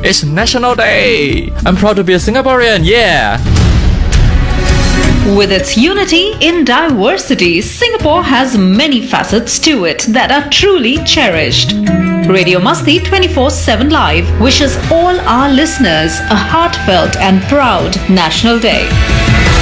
It's National Day! I'm proud to be a Singaporean, yeah! With its unity in diversity, Singapore has many facets to it that are truly cherished. Radio Masti 24/7 Live wishes all our listeners a heartfelt and proud National Day.